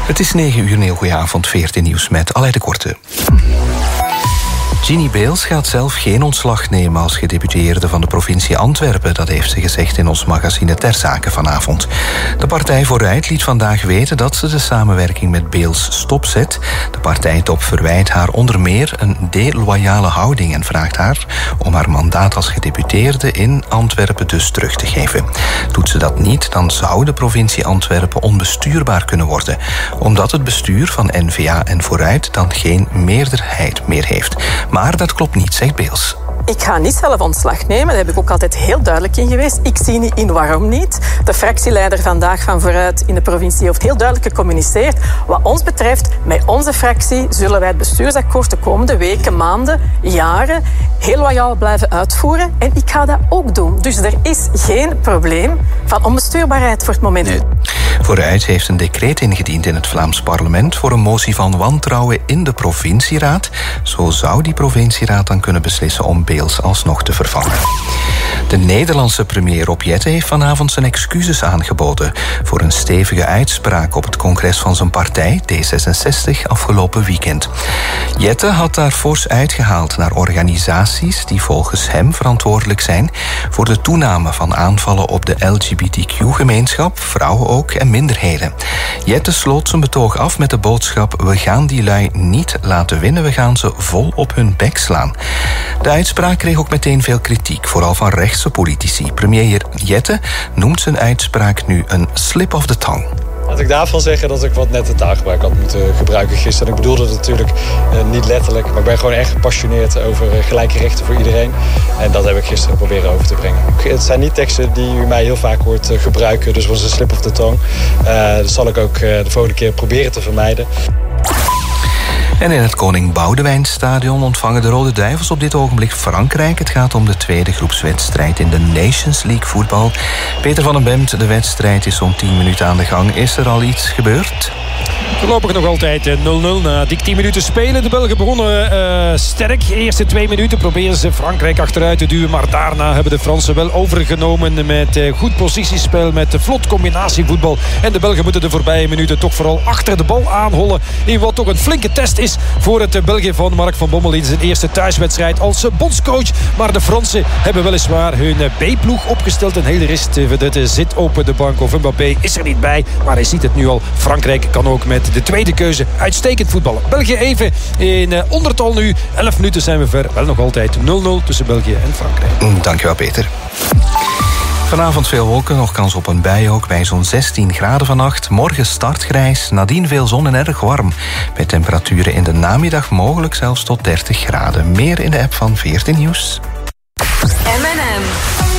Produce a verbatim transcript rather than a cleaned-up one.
Het is negen uur, een heel goeie avond, veertien nieuws met Aleid de Korte. Ginny Beels gaat zelf geen ontslag nemen als gedeputeerde van de provincie Antwerpen. Dat heeft ze gezegd in ons magazine Ter Zake vanavond. De Partij Vooruit liet vandaag weten dat ze de samenwerking met Beels stopzet. De partijtop verwijt haar onder meer een deloyale houding en vraagt haar om haar mandaat als gedeputeerde in Antwerpen dus terug te geven. Doet ze dat niet, dan zou de provincie Antwerpen onbestuurbaar kunnen worden, omdat het bestuur van N V A en Vooruit dan geen meerderheid meer heeft. Maar dat klopt niet, zegt Beels. Ik ga niet zelf ontslag nemen, daar heb ik ook altijd heel duidelijk in geweest. Ik zie niet in waarom niet. De fractieleider vandaag van Vooruit in de provincie heeft heel duidelijk gecommuniceerd. Wat ons betreft, met onze fractie zullen wij het bestuursakkoord de komende weken, maanden, jaren heel loyaal blijven uitvoeren. En ik ga dat ook doen. Dus er is geen probleem van onbestuurbaarheid voor het moment. Nee. Vooruit heeft een decreet ingediend in het Vlaams parlement voor een motie van wantrouwen in de provincieraad. Zo zou die provincieraad dan kunnen beslissen om Beels alsnog te vervangen. De Nederlandse premier Rob Jetten heeft vanavond zijn excuses aangeboden voor een stevige uitspraak op het congres van zijn partij, D zesenzestig, afgelopen weekend. Jetten had daar fors uitgehaald naar organisaties die volgens hem verantwoordelijk zijn voor de toename van aanvallen op de L G B T Q-gemeenschap, vrouwen ook en minderheden. Jetten sloot zijn betoog af met de boodschap: we gaan die lui niet laten winnen, we gaan ze vol op hun bek slaan. De uitspraak kreeg ook meteen veel kritiek, vooral van rechtse politici. Premier Jetten noemt zijn uitspraak nu een slip of the tongue. Laat ik daarvan zeggen dat ik wat nette taalgebruik had moeten gebruiken gisteren. Ik bedoelde het natuurlijk uh, niet letterlijk, maar ik ben gewoon echt gepassioneerd over uh, gelijke rechten voor iedereen. En dat heb ik gisteren proberen over te brengen. Het zijn niet teksten die u mij heel vaak hoort uh, gebruiken, dus was een slip of the tongue. Uh, dat zal ik ook uh, de volgende keer proberen te vermijden. En in het Koning Boudewijnstadion ontvangen de Rode Duivels op dit ogenblik Frankrijk. Het gaat om de tweede groepswedstrijd in de Nations League voetbal. Peter van den Bemt, de wedstrijd is zo'n tien minuten aan de gang. Is er al iets gebeurd? Voorlopig nog altijd nul nul na dik tien minuten spelen. De Belgen begonnen uh, sterk. De eerste twee minuten proberen ze Frankrijk achteruit te duwen. Maar daarna hebben de Fransen wel overgenomen met uh, goed positiespel, met vlot combinatievoetbal. En de Belgen moeten de voorbije minuten toch vooral achter de bal aanhollen. In wat toch een flinke test is voor het België van Mark van Bommel in zijn eerste thuiswedstrijd als bondscoach. Maar de Fransen hebben weliswaar hun B-ploeg opgesteld. Een hele rest vedette zit op de bank. Of Mbappé is er niet bij, maar hij ziet het nu al. Frankrijk kan ook met de tweede keuze uitstekend voetballen. België even in uh, ondertal nu. elf minuten zijn we ver. Wel nog altijd nul nul tussen België en Frankrijk. Dankjewel, Peter. Vanavond veel wolken, nog kans op een bui ook bij zo'n zestien graden vannacht. Morgen startgrijs, nadien veel zon en erg warm. Met temperaturen in de namiddag mogelijk zelfs tot dertig graden. Meer in de app van veertien Nieuws. M en